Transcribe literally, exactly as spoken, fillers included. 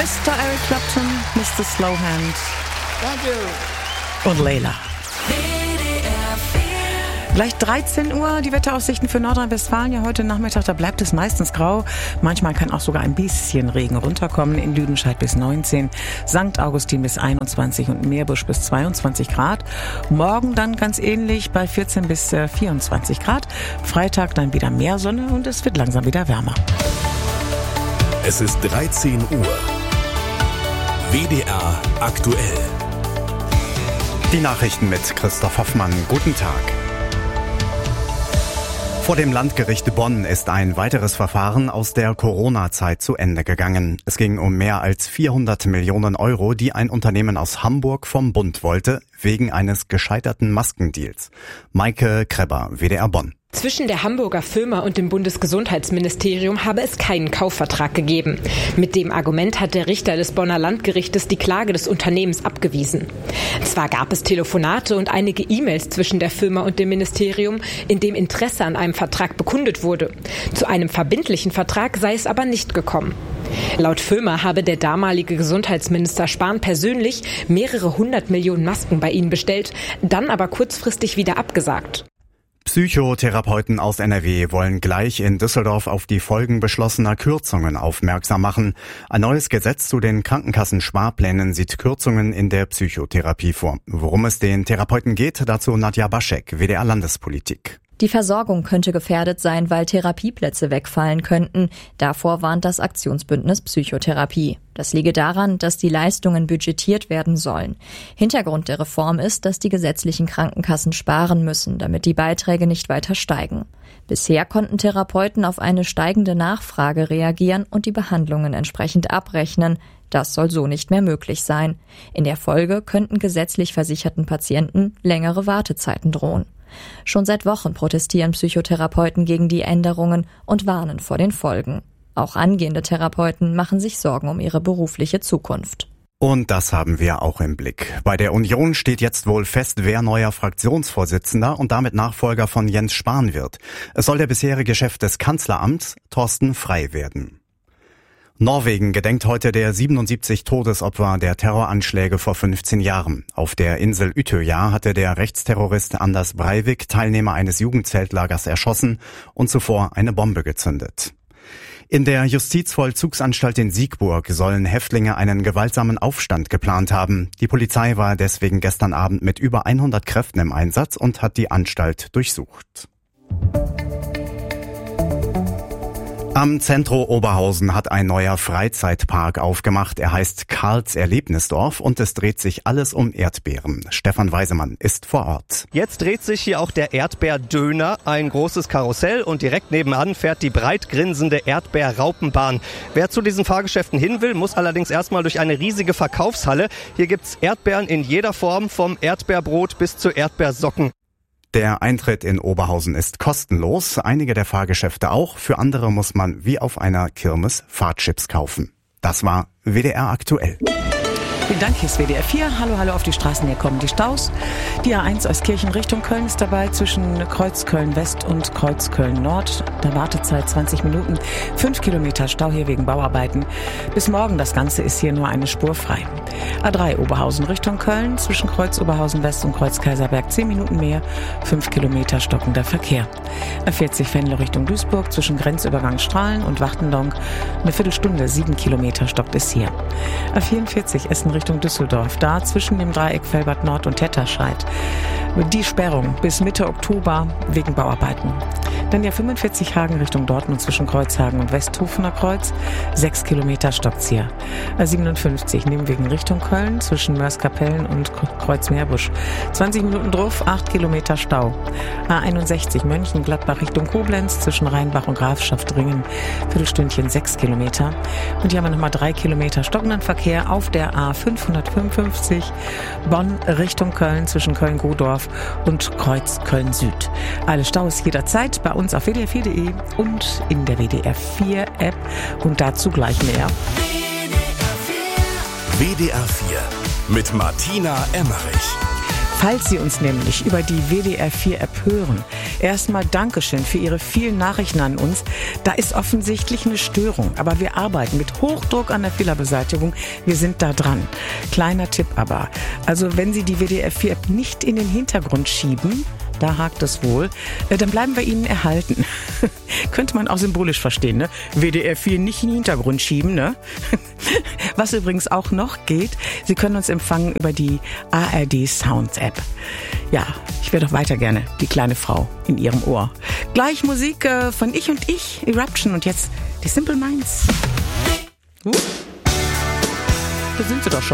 Mister Eric Clapton, Mister Slowhand. Thank you. Und Layla. Gleich dreizehn Uhr, die Wetteraussichten für Nordrhein-Westfalen. Ja, heute Nachmittag, da bleibt es meistens grau. Manchmal kann auch sogar ein bisschen Regen runterkommen. In Lüdenscheid bis neunzehn, Sankt Augustin bis einundzwanzig und Meerbusch bis zweiundzwanzig Grad. Morgen dann ganz ähnlich bei vierzehn bis vierundzwanzig Grad. Freitag dann wieder mehr Sonne und es wird langsam wieder wärmer. Es ist dreizehn Uhr. W D R aktuell. Die Nachrichten mit Christoph Hoffmann. Guten Tag. Vor dem Landgericht Bonn ist ein weiteres Verfahren aus der Corona-Zeit zu Ende gegangen. Es ging um mehr als vierhundert Millionen Euro, die ein Unternehmen aus Hamburg vom Bund wollte, wegen eines gescheiterten Maskendeals. Maike Krebber, W D R Bonn. Zwischen der Hamburger Firma und dem Bundesgesundheitsministerium habe es keinen Kaufvertrag gegeben. Mit dem Argument hat der Richter des Bonner Landgerichtes die Klage des Unternehmens abgewiesen. Zwar gab es Telefonate und einige E-Mails zwischen der Firma und dem Ministerium, in dem Interesse an einem Vertrag bekundet wurde. Zu einem verbindlichen Vertrag sei es aber nicht gekommen. Laut Firma habe der damalige Gesundheitsminister Spahn persönlich mehrere hundert Millionen Masken bei ihnen bestellt, dann aber kurzfristig wieder abgesagt. Psychotherapeuten aus N R W wollen gleich in Düsseldorf auf die Folgen beschlossener Kürzungen aufmerksam machen. Ein neues Gesetz zu den Krankenkassensparplänen sieht Kürzungen in der Psychotherapie vor. Worum es den Therapeuten geht, dazu Nadja Baschek, W D R Landespolitik. Die Versorgung könnte gefährdet sein, weil Therapieplätze wegfallen könnten. Davor warnt das Aktionsbündnis Psychotherapie. Das liege daran, dass die Leistungen budgetiert werden sollen. Hintergrund der Reform ist, dass die gesetzlichen Krankenkassen sparen müssen, damit die Beiträge nicht weiter steigen. Bisher konnten Therapeuten auf eine steigende Nachfrage reagieren und die Behandlungen entsprechend abrechnen. Das soll so nicht mehr möglich sein. In der Folge könnten gesetzlich versicherten Patienten längere Wartezeiten drohen. Schon seit Wochen protestieren Psychotherapeuten gegen die Änderungen und warnen vor den Folgen. Auch angehende Therapeuten machen sich Sorgen um ihre berufliche Zukunft. Und das haben wir auch im Blick. Bei der Union steht jetzt wohl fest, wer neuer Fraktionsvorsitzender und damit Nachfolger von Jens Spahn wird. Es soll der bisherige Chef des Kanzleramts, Thorsten Frey, werden. Norwegen gedenkt heute der siebenundsiebzig Todesopfer der Terroranschläge vor fünfzehn Jahren. Auf der Insel Utøya hatte der Rechtsterrorist Anders Breivik Teilnehmer eines Jugendzeltlagers erschossen und zuvor eine Bombe gezündet. In der Justizvollzugsanstalt in Siegburg sollen Häftlinge einen gewaltsamen Aufstand geplant haben. Die Polizei war deswegen gestern Abend mit über hundert Kräften im Einsatz und hat die Anstalt durchsucht. Am Zentro Oberhausen hat ein neuer Freizeitpark aufgemacht. Er heißt Karls Erlebnisdorf und es dreht sich alles um Erdbeeren. Stefan Weisemann ist vor Ort. Jetzt dreht sich hier auch der Erdbeerdöner, ein großes Karussell, und direkt nebenan fährt die breit grinsende Erdbeerraupenbahn. Wer zu diesen Fahrgeschäften hin will, muss allerdings erstmal durch eine riesige Verkaufshalle. Hier gibt's Erdbeeren in jeder Form, vom Erdbeerbrot bis zu Erdbeersocken. Der Eintritt in Oberhausen ist kostenlos, einige der Fahrgeschäfte auch. Für andere muss man wie auf einer Kirmes Fahrtchips kaufen. Das war W D R aktuell. Vielen Dank, hier ist W D R vier. Hallo, hallo, auf die Straßen, hier kommen die Staus. Die A eins Euskirchen Richtung Köln ist dabei zwischen Kreuz Köln West und Kreuz Köln Nord. Der Wartezeit zwanzig Minuten, fünf Kilometer Stau hier wegen Bauarbeiten. Bis morgen, das Ganze ist hier nur eine Spur frei. A drei Oberhausen Richtung Köln zwischen Kreuz Oberhausen West und Kreuz Kaiserberg zehn Minuten mehr, fünf Kilometer stockender Verkehr. A vierzig Venlo Richtung Duisburg zwischen Grenzübergang Strahlen und Wachtendonk eine Viertelstunde, sieben Kilometer stockt es hier. A vierundvierzig Essen Richtung Düsseldorf, da zwischen dem Dreieck Velbert Nord und Tetterscheid. Die Sperrung bis Mitte Oktober wegen Bauarbeiten. Dann ja fünfundvierzig Hagen Richtung Dortmund zwischen Kreuzhagen und Westhofener Kreuz. Sechs Kilometer stockt's hier. A siebenundfünfzig Nimwegen Richtung Köln zwischen Mörs-Kapellen und Kreuz Meerbusch. zwanzig Minuten drauf, acht Kilometer Stau. A einundsechzig Mönchengladbach Richtung Koblenz zwischen Rheinbach und Grafschaftringen. Viertelstündchen, sechs Kilometer. Und hier haben wir nochmal drei Kilometer stockenden Verkehr auf der A fünfhundertfünfundfünfzig Bonn Richtung Köln zwischen Köln-Godorf und Kreuz Köln Süd. Alle Staus jederzeit bei uns auf W D R vier Punkt de und in der W D R vier App und dazu gleich mehr. W D R vier mit Martina Emmerich. Falls Sie uns nämlich über die W D R vier App hören, erstmal Dankeschön für Ihre vielen Nachrichten an uns. Da ist offensichtlich eine Störung, aber wir arbeiten mit Hochdruck an der Fehlerbeseitigung. Wir sind da dran. Kleiner Tipp aber, also wenn Sie die W D R vier App nicht in den Hintergrund schieben, da hakt es wohl, dann bleiben wir Ihnen erhalten. Könnte man auch symbolisch verstehen, ne? W D R vier nicht in den Hintergrund schieben, ne? Was übrigens auch noch geht, Sie können uns empfangen über die A R D Sounds App. Ja, ich wäre doch weiter gerne die kleine Frau in Ihrem Ohr. Gleich Musik äh, von Ich und Ich, Eruption und jetzt die Simple Minds. Uh. Da sind sie doch schon.